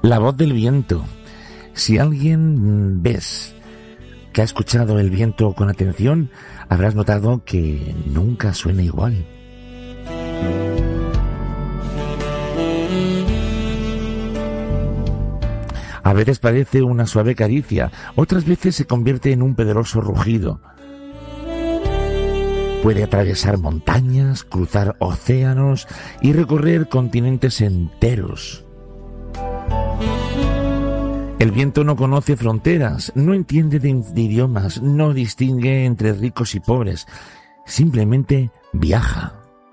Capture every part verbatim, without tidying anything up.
La voz del viento. Si alguien ves que ha escuchado el viento con atención, habrás notado que nunca suena igual. A veces parece una suave caricia, otras veces se convierte en un poderoso rugido. Puede atravesar montañas, cruzar océanos y recorrer continentes enteros. El viento no conoce fronteras, no entiende de idiomas, no distingue entre ricos y pobres, simplemente viaja.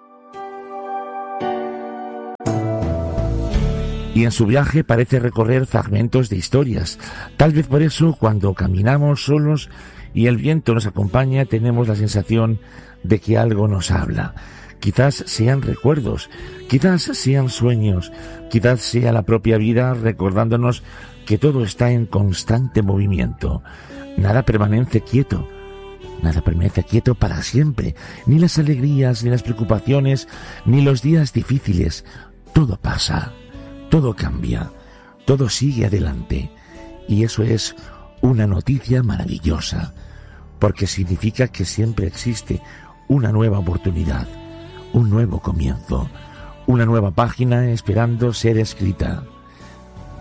Y en su viaje parece recorrer fragmentos de historias. Tal vez por eso, cuando caminamos solos y el viento nos acompaña, tenemos la sensación de que algo nos habla. Quizás sean recuerdos, quizás sean sueños, quizás sea la propia vida recordándonos que todo está en constante movimiento. Nada permanece quieto, nada permanece quieto para siempre, ni las alegrías, ni las preocupaciones, ni los días difíciles. Todo pasa, todo cambia, todo sigue adelante. Y eso es una noticia maravillosa, porque significa que siempre existe una nueva oportunidad, un nuevo comienzo, una nueva página esperando ser escrita.